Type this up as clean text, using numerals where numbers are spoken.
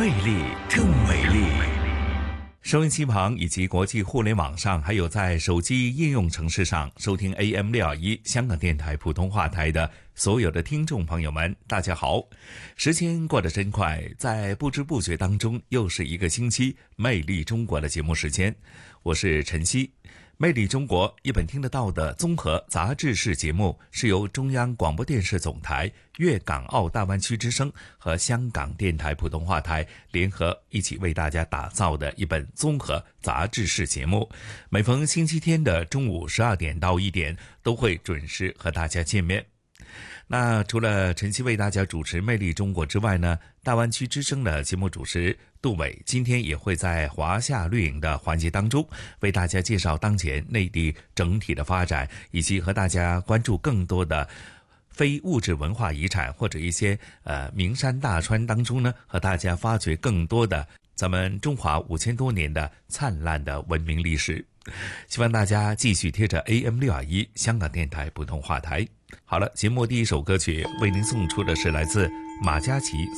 力更美丽。收音机旁以及国际互联网上，还有在手机应用程式上收听 AM621 香港电台普通话台的所有的听众朋友们，大家好！时间过得真快，在不知不觉当中，又是一个星期魅力中国的节目时间。我是晨曦。魅力中国，一本听得到的综合杂志式节目，是由中央广播电视总台、粤港澳大湾区之声和香港电台普通话台联合一起为大家打造的一本综合杂志式节目。每逢星期天的中午12点到1点，都会准时和大家见面。那除了晨曦为大家主持魅力中国之外呢，大湾区之声的节目主持杜伟今天也会在华夏绿营的环节当中为大家介绍当前内地整体的发展，以及和大家关注更多的非物质文化遗产，或者一些名山大川当中呢，和大家发掘更多的咱们中华5000多年的灿烂的文明历史。希望大家继续贴着 AM621 香港电台普通话台。好了，节目第一首歌曲为您送出的是来自马嘉祺